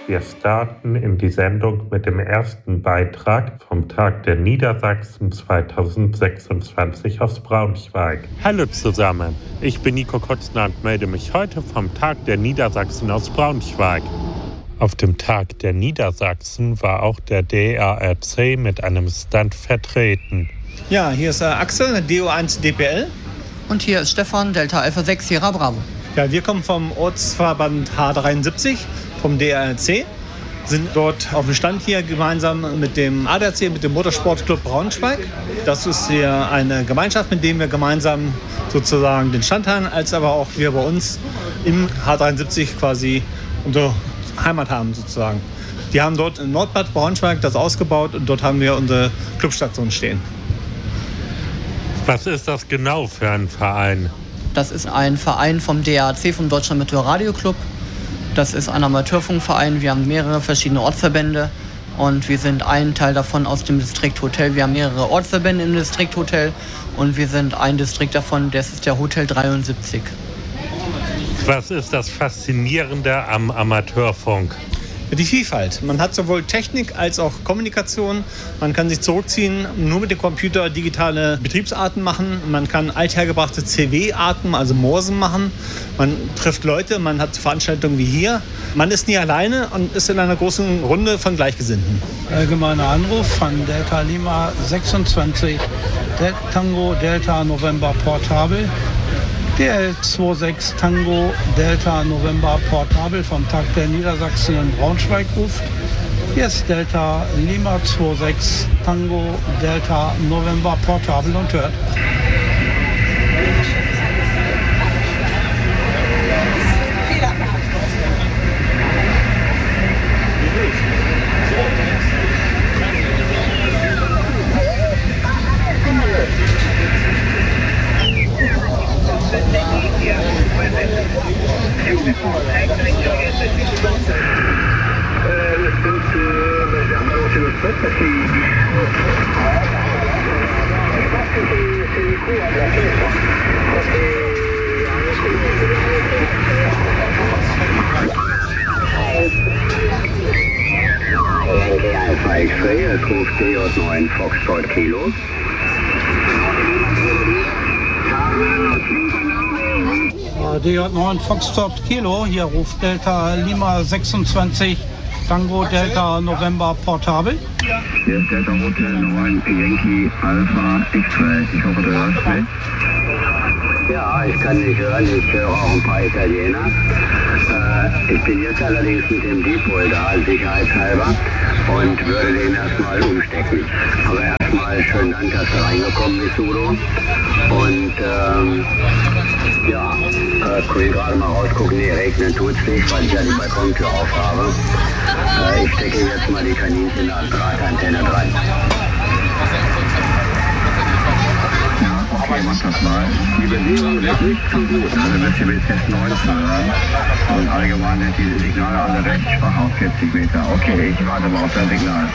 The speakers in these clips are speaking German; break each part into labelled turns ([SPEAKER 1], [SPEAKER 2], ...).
[SPEAKER 1] Wir starten in die Sendung mit dem ersten Beitrag vom Tag der Niedersachsen 2026 aus Braunschweig. Hallo zusammen, ich bin Nico Kotzner und melde mich heute vom Tag der Niedersachsen aus Braunschweig. Auf dem Tag der Niedersachsen war auch der DARC mit einem Stand vertreten.
[SPEAKER 2] Ja, hier ist Axel, DO1 DPL.
[SPEAKER 3] Und hier ist Stefan, Delta Alpha 6 Sierra Bravo.
[SPEAKER 2] Ja, wir kommen vom Ortsverband H73, vom DARC, sind dort auf dem Stand hier gemeinsam mit dem ADAC, mit dem Motorsportclub Braunschweig. Das ist hier eine Gemeinschaft, mit der wir gemeinsam sozusagen den Stand haben, als aber auch wir bei uns im H73 quasi unsere Heimat haben sozusagen. Die haben dort in Nordbad Braunschweig das ausgebaut und dort haben wir unsere Clubstation stehen.
[SPEAKER 1] Was ist das genau für ein Verein?
[SPEAKER 3] Das ist ein Verein vom DARC, vom Deutschen Amateur-Radio-Club. Das ist ein Amateurfunkverein. Wir haben mehrere verschiedene Ortsverbände und wir sind ein Teil davon aus dem Distrikt Hotel. Wir haben mehrere Ortsverbände im Distrikt Hotel und wir sind ein Distrikt davon, das ist der Hotel 73.
[SPEAKER 1] Was ist das Faszinierende am Amateurfunk?
[SPEAKER 2] Die Vielfalt. Man hat sowohl Technik als auch Kommunikation. Man kann sich zurückziehen, nur mit dem Computer digitale Betriebsarten machen. Man kann althergebrachte CW-Arten, also Morsen machen. Man trifft Leute, man hat Veranstaltungen wie hier. Man ist nie alleine und ist in einer großen Runde von Gleichgesinnten.
[SPEAKER 4] Allgemeiner Anruf von Delta Lima 26, Tango Delta November Portabel. DL26 Tango Delta November Portabel vom Tag der Niedersachsen in Braunschweig ruft. Hier ist Delta Lima 26 Tango Delta November Portabel und hört.
[SPEAKER 5] Alpha X-Ray, es ruft DJ9 Foxtrot Kilo.
[SPEAKER 4] DJ9 Foxtrot Kilo, hier ruft Delta Lima 26 Tango Delta November Portabel.
[SPEAKER 5] Hier ist Delta Hotel 9 Yankee Alpha X-Ray. Ich hoffe, du hörst mich. Ja, ich kann dich hören. Ich höre auch ein paar Italiener. Ich bin jetzt allerdings mit dem Dipol da, sicherheitshalber, und würde den erstmal umstecken. Aber erstmal schönen Dank, dass du reingekommen bist, Udo. Und ich will gerade mal rausgucken, nee, regnen tut's nicht, weil ich ja die Balkontür auf habe. Ich stecke jetzt mal die Kaninchen an Drahtantenne dran. Ja, okay, mach das mal. Die Bewegung ist nicht zu gut, also dass wir bis jetzt 19 hören. Und allgemein sind diese Signale alle recht schwach auf 40 Meter. Okay, ich warte mal auf dein Signal.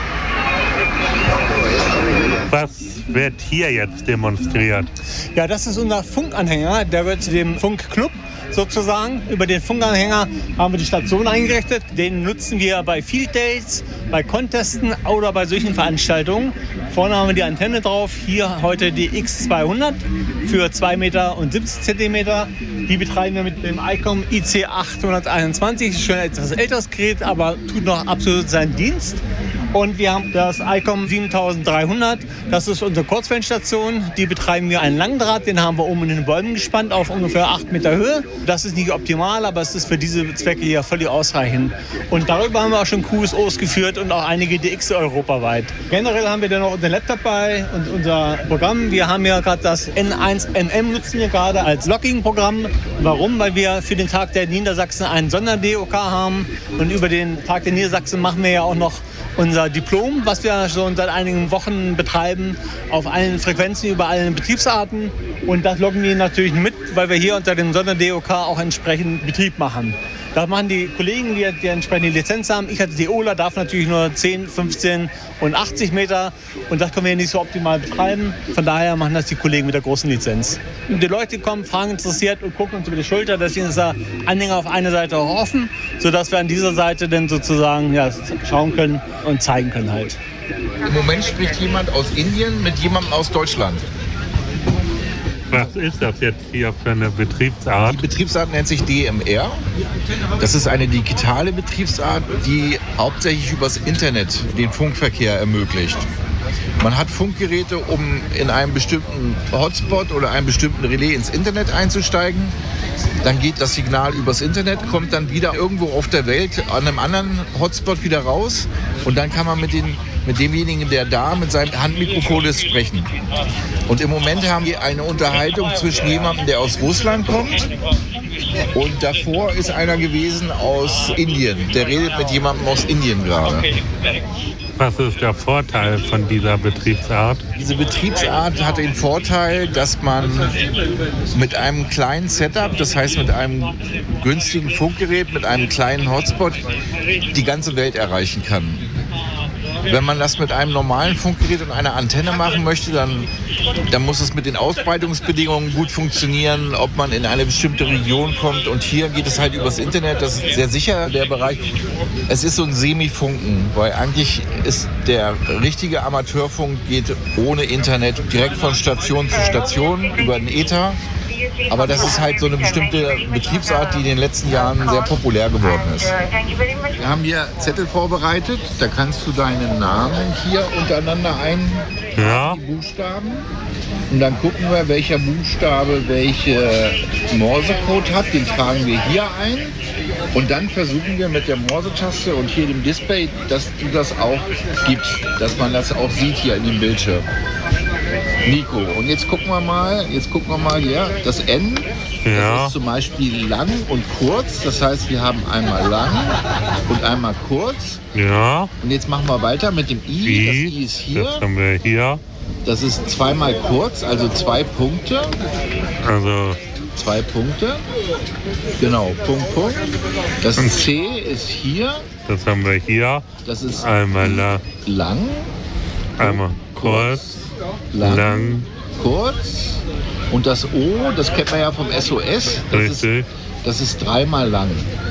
[SPEAKER 1] Was wird hier jetzt demonstriert?
[SPEAKER 2] Ja, das ist unser Funkanhänger, der wird zu dem Funkclub sozusagen. Über den Funkanhänger haben wir die Station eingerichtet. Den nutzen wir bei Field Days, bei Contesten oder bei solchen Veranstaltungen. Vorne haben wir die Antenne drauf. Hier heute die X200 für 2,70 Meter. Die betreiben wir mit dem ICOM IC821. Schon ein etwas älteres Gerät, aber tut noch absolut seinen Dienst. Und wir haben das ICOM 7300, das ist unsere Kurzwellenstation. Die betreiben wir einen Langdraht, den haben wir oben in den Bäumen gespannt auf ungefähr 8 Meter Höhe. Das ist nicht optimal, aber es ist für diese Zwecke hier völlig ausreichend. Und darüber haben wir auch schon QSOs geführt und auch einige DX europaweit. Generell haben wir dann noch unseren Laptop bei und unser Programm. Wir haben ja gerade das N1MM nutzen wir gerade als Logging-Programm. Warum? Weil wir für den Tag der Niedersachsen einen Sonder-DOK haben. Und über den Tag der Niedersachsen machen wir ja auch noch unser Diplom, was wir schon seit einigen Wochen betreiben, auf allen Frequenzen, über allen Betriebsarten. Und das loggen wir natürlich mit, weil wir hier unter dem Sonder-DOK auch entsprechend Betrieb machen. Da machen die Kollegen, die entsprechende Lizenz haben. Ich als DOler darf natürlich nur 10, 15 und 80 Meter. Und das können wir nicht so optimal betreiben. Von daher machen das die Kollegen mit der großen Lizenz. Und die Leute kommen, fragen interessiert und gucken uns über die Schulter. Deswegen ist der Anhänger auf einer Seite auch offen, sodass wir an dieser Seite dann sozusagen schauen können und zeigen können halt.
[SPEAKER 6] Im Moment spricht jemand aus Indien mit jemandem aus Deutschland.
[SPEAKER 1] Was ist das jetzt hier für eine Betriebsart?
[SPEAKER 6] Die Betriebsart nennt sich DMR. Das ist eine digitale Betriebsart, die hauptsächlich übers Internet den Funkverkehr ermöglicht. Man hat Funkgeräte, um in einem bestimmten Hotspot oder einem bestimmten Relais ins Internet einzusteigen. Dann geht das Signal übers Internet, kommt dann wieder irgendwo auf der Welt an einem anderen Hotspot wieder raus. Und dann kann man mit demjenigen, der da mit seinem Handmikrofon ist, sprechen. Und im Moment haben wir eine Unterhaltung zwischen jemandem, der aus Russland kommt, und davor ist einer gewesen aus Indien. Der redet mit jemandem aus Indien gerade.
[SPEAKER 1] Was ist der Vorteil von dieser Betriebsart?
[SPEAKER 6] Diese Betriebsart hat den Vorteil, dass man mit einem kleinen Setup, das heißt mit einem günstigen Funkgerät, mit einem kleinen Hotspot, die ganze Welt erreichen kann. Wenn man das mit einem normalen Funkgerät und einer Antenne machen möchte, dann muss es mit den Ausbreitungsbedingungen gut funktionieren, ob man in eine bestimmte Region kommt. Und hier geht es halt übers Internet, das ist sehr sicher, der Bereich. Es ist so ein Semi-Funken, weil eigentlich ist der richtige Amateurfunk geht ohne Internet direkt von Station zu Station über den Äther. Aber das ist halt so eine bestimmte Betriebsart, die in den letzten Jahren sehr populär geworden ist. Wir haben hier Zettel vorbereitet, da kannst du deinen Namen hier untereinander die Buchstaben. Und dann gucken wir, welcher Buchstabe welche Morsecode hat, den tragen wir hier ein. Und dann versuchen wir mit der Morsetaste und hier dem Display, dass du das auch gibst, dass man das auch sieht hier in dem Bildschirm. Nico, und jetzt gucken wir mal hier, das N, das ist zum Beispiel lang und kurz, das heißt, wir haben einmal lang und einmal kurz.
[SPEAKER 1] Ja.
[SPEAKER 6] Und jetzt machen wir weiter mit dem I, das I ist hier.
[SPEAKER 1] Das haben wir hier.
[SPEAKER 6] Das ist zweimal kurz, also 2 Punkte.
[SPEAKER 1] Also
[SPEAKER 6] 2 Punkte. Genau, Punkt, Punkt. Das C ist hier.
[SPEAKER 1] Das haben wir hier.
[SPEAKER 6] Das ist
[SPEAKER 1] einmal
[SPEAKER 6] lang.
[SPEAKER 1] Einmal kurz. Lang.
[SPEAKER 6] Kurz. Und das O, das kennt man ja vom SOS.
[SPEAKER 1] Richtig.
[SPEAKER 6] Das ist 3-mal lang.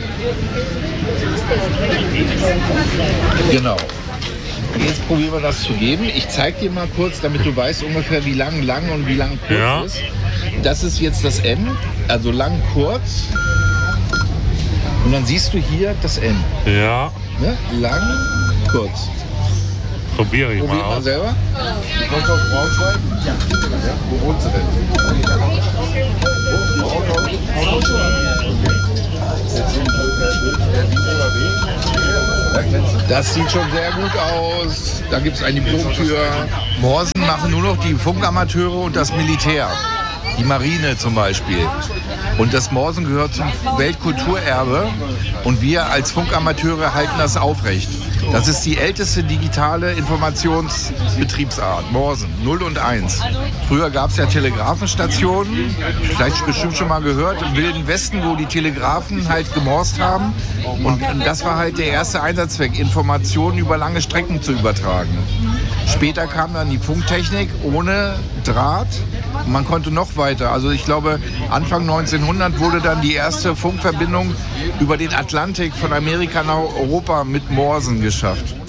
[SPEAKER 6] Genau. Jetzt probieren wir das zu geben. Ich zeige dir mal kurz, damit du weißt ungefähr, wie lang und wie lang kurz ist. Das ist jetzt das N, also lang, kurz. Und dann siehst du hier das N.
[SPEAKER 1] Ja.
[SPEAKER 6] Ne? Lang, kurz.
[SPEAKER 1] Probiere ich mal aus.
[SPEAKER 6] Probier mal selber. Du kommst aus Braunschweig? Ja. Wo wohnst du denn? Das sieht schon sehr gut aus. Da gibt es eine Diplomtür. Morsen machen nur noch die Funkamateure und das Militär. Die Marine zum Beispiel. Und das Morsen gehört zum Weltkulturerbe. Und wir als Funkamateure halten das aufrecht. Das ist die älteste digitale Informationsbetriebsart, Morsen, 0 und 1. Früher gab es ja Telegrafenstationen, vielleicht bestimmt schon mal gehört, im Wilden Westen, wo die Telegrafen halt gemorst haben. Und das war halt der erste Einsatzzweck, Informationen über lange Strecken zu übertragen. Später kam dann die Funktechnik ohne Draht. Man konnte noch weiter. Also ich glaube, Anfang 1900 wurde dann die erste Funkverbindung über den Atlantik von Amerika nach Europa mit Morsen geschafft.